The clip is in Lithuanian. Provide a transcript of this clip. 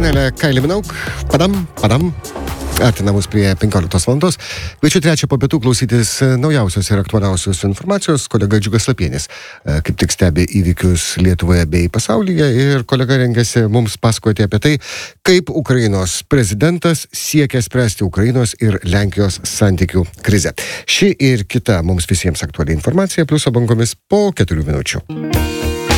Anelė Kailiminauk. Padam. Artina mus prie 15 valandos. Kviečiu trečią po pietų klausytis naujausios ir aktualiausios informacijos. Kolega Džiugas Lapienis kaip tik stebi įvykius Lietuvoje bei pasaulyje ir kolega rengiasi mums pasakoti apie tai, kaip Ukrainos prezidentas siekia spręsti Ukrainos ir Lenkijos santykių krizę. Ši ir kita mums visiems aktuali informacija pliuso bangomis po 4 minučių.